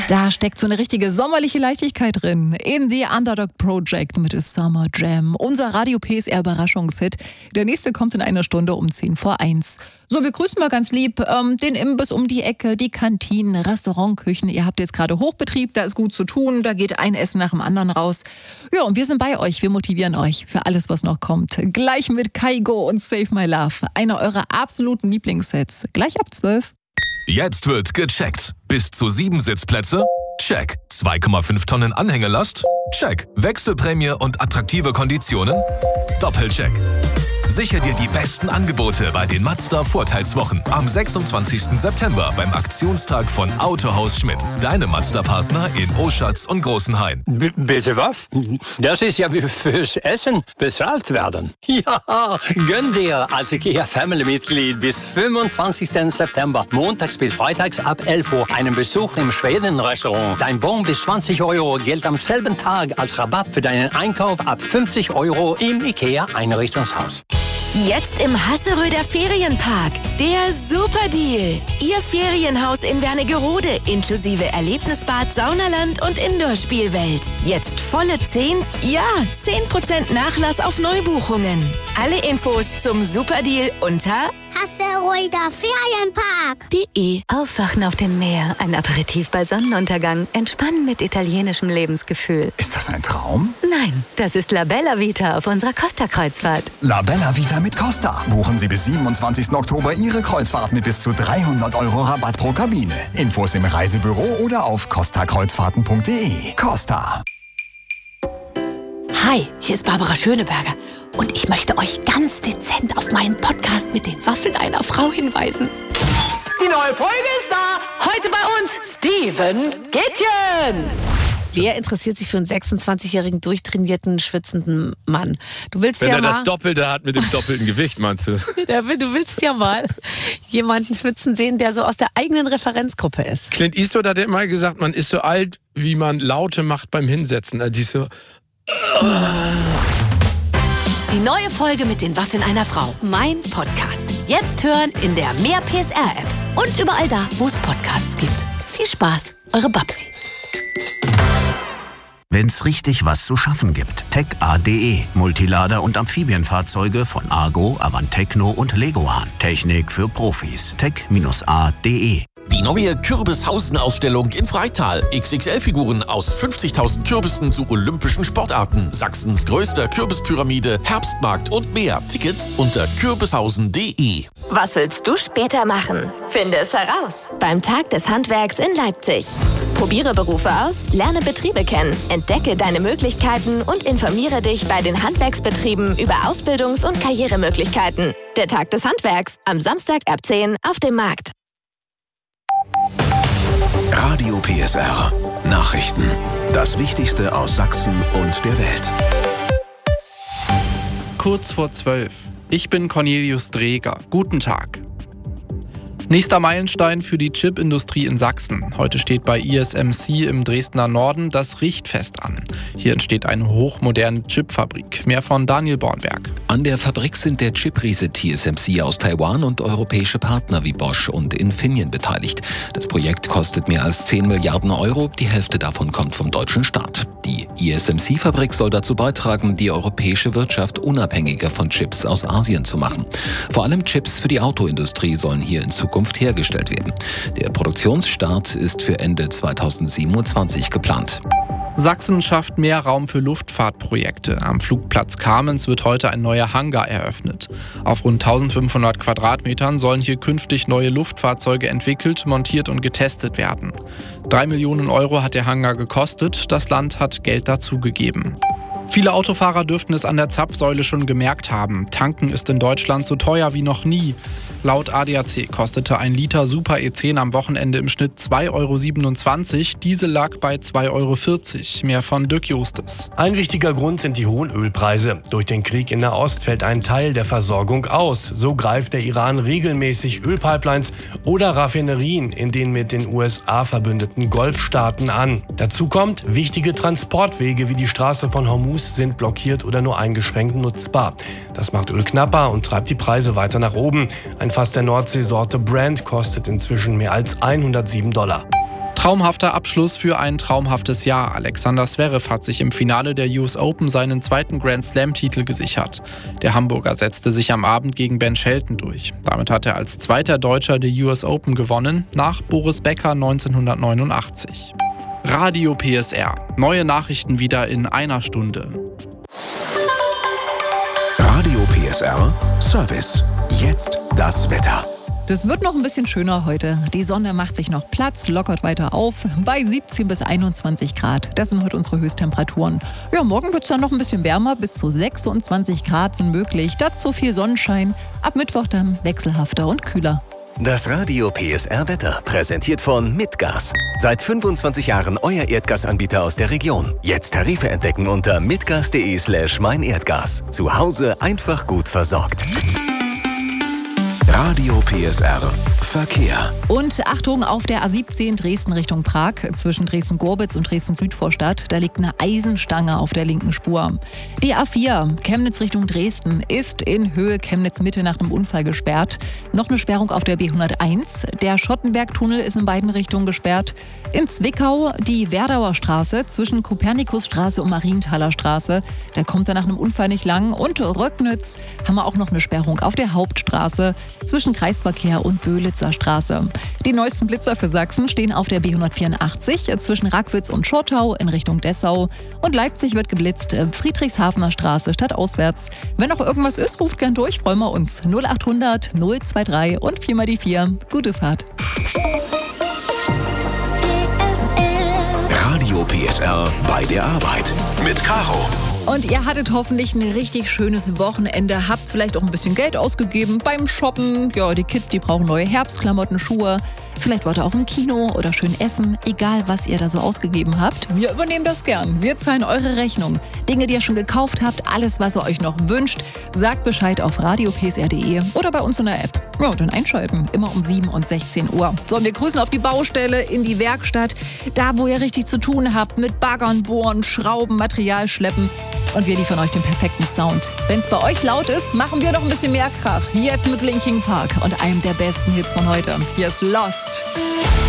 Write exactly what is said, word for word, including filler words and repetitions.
Da steckt so eine richtige sommerliche Leichtigkeit drin. In The Underdog Project mit Summer Jam. Unser Radio P S R-Überraschungshit. Der nächste kommt in einer Stunde um zehn vor eins. So, wir grüßen mal ganz lieb ähm, den Imbiss um die Ecke, die Kantinen, Restaurantküchen. Ihr habt jetzt gerade Hochbetrieb, da ist gut zu tun. Da geht ein Essen nach dem anderen raus. Ja, und wir sind bei euch. Wir motivieren euch für alles, was noch kommt. Gleich mit Kaigo und Save My Love. Einer eurer absoluten Lieblingssets. Gleich ab zwölf. Jetzt wird gecheckt. Bis zu sieben Sitzplätze? Check. zwei Komma fünf Tonnen Anhängelast? Check. Wechselprämie und attraktive Konditionen? Doppelcheck. Sichere dir die besten Angebote bei den Mazda Vorteilswochen am sechsundzwanzigsten September beim Aktionstag von Autohaus Schmidt. Deine Mazda-Partner in Oschatz und Großenhain. B- bitte was? Das ist ja wie fürs Essen bezahlt werden. Ja, gönn dir als IKEA-Family-Mitglied bis fünfundzwanzigsten September montags bis freitags ab elf Uhr einen Besuch im Schweden-Restaurant. Dein Bon bis zwanzig Euro gilt am selben Tag als Rabatt für deinen Einkauf ab fünfzig Euro im IKEA-Einrichtungshaus. Jetzt im Hasseröder Ferienpark. Der Superdeal. Ihr Ferienhaus in Wernigerode inklusive Erlebnisbad, Saunaland und Indoor-Spielwelt. Jetzt volle zehn, ja, zehn Prozent Nachlass auf Neubuchungen. Alle Infos zum Superdeal unter Hasseröder Ferienpark. .de. Aufwachen auf dem Meer, ein Aperitif bei Sonnenuntergang, entspannen mit italienischem Lebensgefühl. Ist das ein Traum? Nein, das ist La Bella Vita auf unserer Costa-Kreuzfahrt. La Bella Vita mit Costa. Buchen Sie bis siebenundzwanzigsten Oktober Ihre Kreuzfahrt mit bis zu dreihundert Euro Rabatt pro Kabine. Infos im Reisebüro oder auf costa kreuzfahrten punkt de. Costa. Hi, hier ist Barbara Schöneberger und ich möchte euch ganz dezent auf meinen Podcast mit den Waffeln einer Frau hinweisen. Die neue Folge ist da. Heute bei uns Steven Gätjen. Wer interessiert sich für einen sechsundzwanzigjährigen, durchtrainierten, schwitzenden Mann? Du willst Wenn ja er mal, das Doppelte hat mit dem doppelten Gewicht, meinst du? du willst ja mal jemanden schwitzen sehen, der so aus der eigenen Referenzgruppe ist. Clint Eastwood hat immer gesagt, man ist so alt, wie man Laute macht beim Hinsetzen. Also die so... Die neue Folge mit den Waffeln einer Frau. Mein Podcast. Jetzt hören in der Mehr P S R-App und überall da, wo es Podcasts gibt. Viel Spaß, eure Babsi. Wenn's richtig was zu schaffen gibt. tech a punkt de. Multilader und Amphibienfahrzeuge von Argo, Avantecno und Legoan. Technik für Profis. tech a punkt de. Die neue Kürbishausen-Ausstellung in Freital. X X L-Figuren aus fünfzigtausend Kürbissen zu olympischen Sportarten. Sachsens größter Kürbispyramide, Herbstmarkt und mehr. Tickets unter kürbishausen punkt de. Was willst du später machen? Finde es heraus beim Tag des Handwerks in Leipzig. Probiere Berufe aus, lerne Betriebe kennen, entdecke deine Möglichkeiten und informiere dich bei den Handwerksbetrieben über Ausbildungs- und Karrieremöglichkeiten. Der Tag des Handwerks am Samstag ab zehn auf dem Markt. Radio P S R. Nachrichten. Das Wichtigste aus Sachsen und der Welt. Kurz vor zwölf. Ich bin Cornelius Dreger. Guten Tag. Nächster Meilenstein für die Chipindustrie in Sachsen. Heute steht bei I S M C im Dresdner Norden das Richtfest an. Hier entsteht eine hochmoderne Chipfabrik. Mehr von Daniel Bornberg. An der Fabrik sind der Chipriese T S M C aus Taiwan und europäische Partner wie Bosch und Infineon beteiligt. Das Projekt kostet mehr als zehn Milliarden Euro. Die Hälfte davon kommt vom deutschen Staat. Die I S M C-Fabrik soll dazu beitragen, die europäische Wirtschaft unabhängiger von Chips aus Asien zu machen. Vor allem Chips für die Autoindustrie sollen hier in Zukunft hergestellt werden. Der Produktionsstart ist für Ende zweitausendsiebenundzwanzig geplant. Sachsen schafft mehr Raum für Luftfahrtprojekte. Am Flugplatz Kamenz wird heute ein neuer Hangar eröffnet. Auf rund eintausendfünfhundert Quadratmetern sollen hier künftig neue Luftfahrzeuge entwickelt, montiert und getestet werden. Drei Millionen Euro hat der Hangar gekostet. Das Land hat Geld dazugegeben. Viele Autofahrer dürften es an der Zapfsäule schon gemerkt haben. Tanken ist in Deutschland so teuer wie noch nie. Laut A D A C kostete ein Liter Super E zehn am Wochenende im Schnitt zwei Euro siebenundzwanzig. Diesel lag bei zwei Euro vierzig. Mehr von Dirk Justes. Ein wichtiger Grund sind die hohen Ölpreise. Durch den Krieg in Nahost fällt ein Teil der Versorgung aus. So greift der Iran regelmäßig Ölpipelines oder Raffinerien in den mit den U S A verbündeten Golfstaaten an. Dazu kommt, wichtige Transportwege wie die Straße von Hormuz sind blockiert oder nur eingeschränkt nutzbar. Das macht Öl knapper und treibt die Preise weiter nach oben. Ein Fass der Nordseesorte Brent kostet inzwischen mehr als hundertsieben Dollar. Traumhafter Abschluss für ein traumhaftes Jahr. Alexander Zverev hat sich im Finale der U S Open seinen zweiten Grand Slam-Titel gesichert. Der Hamburger setzte sich am Abend gegen Ben Shelton durch. Damit hat er als zweiter Deutscher die U S Open gewonnen, nach Boris Becker neunzehnhundertneunundachtzig. Radio P S R. Neue Nachrichten wieder in einer Stunde. Radio P S R Service. Jetzt das Wetter. Das wird noch ein bisschen schöner heute. Die Sonne macht sich noch Platz, lockert weiter auf bei siebzehn bis einundzwanzig Grad. Das sind heute unsere Höchsttemperaturen. Ja, morgen wird es dann noch ein bisschen wärmer, bis zu sechsundzwanzig Grad sind möglich. Dazu viel Sonnenschein, ab Mittwoch dann wechselhafter und kühler. Das Radio P S R Wetter, präsentiert von Mitgas. Seit fünfundzwanzig Jahren euer Erdgasanbieter aus der Region. Jetzt Tarife entdecken unter mitgas.de slash meinerdgas. Zu Hause einfach gut versorgt. Radio P S R Verkehr. Und Achtung auf der A siebzehn Dresden Richtung Prag, zwischen Dresden-Gorbitz und Dresden-Südvorstadt. Da liegt eine Eisenstange auf der linken Spur. Die A vier Chemnitz Richtung Dresden ist in Höhe Chemnitz-Mitte nach einem Unfall gesperrt. Noch eine Sperrung auf der B hunderteins. Der Schottenberg-Tunnel ist in beiden Richtungen gesperrt. In Zwickau die Werdauer Straße zwischen Kopernikusstraße und Marienthaler Straße. Da kommt er nach einem Unfall nicht lang. Und Röcknitz haben wir auch noch eine Sperrung auf der Hauptstraße zwischen Kreisverkehr und Böhlitzer Straße. Die neuesten Blitzer für Sachsen stehen auf der B hundertvierundachtzig zwischen Rackwitz und Schortau in Richtung Dessau. Und Leipzig wird geblitzt, Friedrichshafener Straße stadtauswärts. Wenn noch irgendwas ist, ruft gern durch, freuen wir uns. null achthundert null drei und vier mal die vier. Gute Fahrt. Radio P S R bei der Arbeit mit Caro. Und ihr hattet hoffentlich ein richtig schönes Wochenende, habt vielleicht auch ein bisschen Geld ausgegeben beim Shoppen. Ja, die Kids, die brauchen neue Herbstklamotten, Schuhe. Vielleicht wart ihr auch im Kino oder schön essen. Egal, was ihr da so ausgegeben habt, wir übernehmen das gern. Wir zahlen eure Rechnung. Dinge, die ihr schon gekauft habt, alles, was ihr euch noch wünscht, sagt Bescheid auf radio p s r punkt d e oder bei uns in der App. Ja, und dann einschalten, immer um sieben und sechzehn Uhr. So, und wir grüßen auf die Baustelle, in die Werkstatt, da, wo ihr richtig zu tun habt, mit Baggern, Bohren, Schrauben, Material schleppen. Und wir liefern euch den perfekten Sound. Wenn es bei euch laut ist, machen wir noch ein bisschen mehr Krach. Jetzt mit Linkin Park und einem der besten Hits von heute. Hier ist Lost.